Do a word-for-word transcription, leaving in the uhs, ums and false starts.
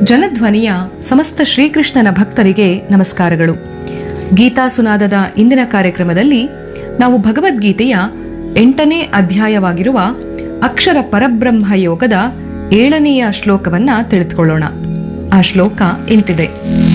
ಜನಧ್ವನಿಯ ಸಮಸ್ತ ಶ್ರೀಕೃಷ್ಣನ ಭಕ್ತರಿಗೆ ನಮಸ್ಕಾರಗಳು. ಗೀತಾ ಸುನಾದದ ಇಂದಿನ ಕಾರ್ಯಕ್ರಮದಲ್ಲಿ ನಾವು ಭಗವದ್ಗೀತೆಯ ಎಂಟನೇ ಅಧ್ಯಾಯವಾಗಿರುವ ಅಕ್ಷರ ಪರಬ್ರಹ್ಮ ಯೋಗದ ಏಳನೆಯ ಶ್ಲೋಕವನ್ನ ತಿಳಿದುಕೊಳ್ಳೋಣ. ಆ ಶ್ಲೋಕ ಇಂತಿದೆ: